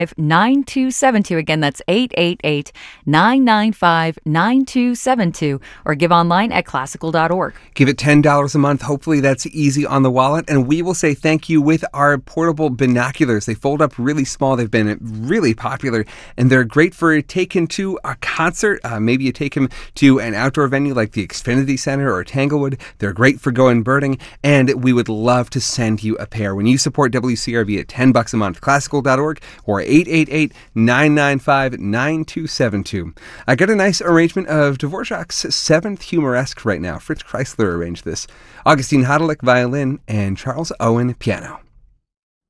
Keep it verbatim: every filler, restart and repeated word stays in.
nine two seven two. Again, that's eight eight eight, nine nine five, nine two seven two, or give online at classical dot org. Give it ten dollars a month. Hopefully that's easy on the wallet. And we will say thank you with our portable binoculars. They fold up really small. They've been really popular, and they're great for taking to a concert. Uh, maybe you take them to an outdoor venue like the Xfinity Center or Tanglewood. They're great for going birding, and we would love to send you a pair. When you support W C R V at ten bucks a month, classical dot org or eight eight eight, nine nine five, nine two seven two. I got a nice arrangement of Dvorak's Seventh Humoresque right now. Fritz Kreisler arranged this. Augustine Hodelick, violin, and Charles Owen, piano.